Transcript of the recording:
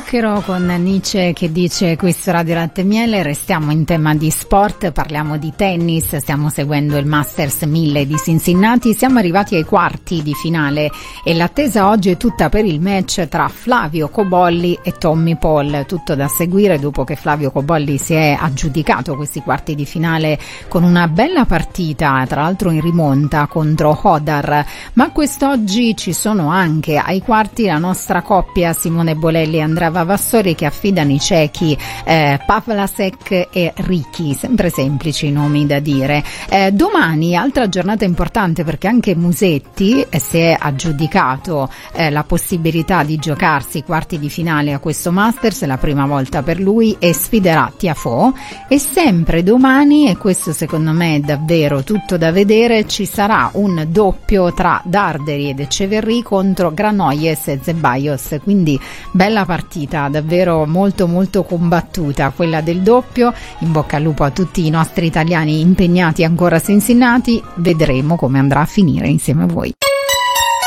Zucchero con Nietzsche che dice questo Radio Latte e Miele. Restiamo in tema di sport, parliamo di tennis, stiamo seguendo il Masters 1000 di Cincinnati, siamo arrivati ai quarti di finale e l'attesa oggi è tutta per il match tra Flavio Cobolli e Tommy Paul, tutto da seguire dopo che Flavio Cobolli si è aggiudicato questi quarti di finale con una bella partita, tra l'altro in rimonta contro Hodar, ma quest'oggi ci sono anche ai quarti la nostra coppia Simone Bolelli e Andrea Vavassori che affidano i cechi Pavlasek e Ricchi, sempre semplici i nomi da dire. Domani altra giornata importante perché anche Musetti si è aggiudicato la possibilità di giocarsi i quarti di finale a questo Masters, è la prima volta per lui e sfiderà Tiafoe. E sempre domani, e questo secondo me è davvero tutto da vedere, ci sarà un doppio tra Darderi ed Echeverry contro Granollers e Zeballos, quindi bella partita, davvero molto molto combattuta quella del doppio. In bocca al lupo a tutti i nostri italiani impegnati ancora a Cincinnati, vedremo come andrà a finire insieme a voi.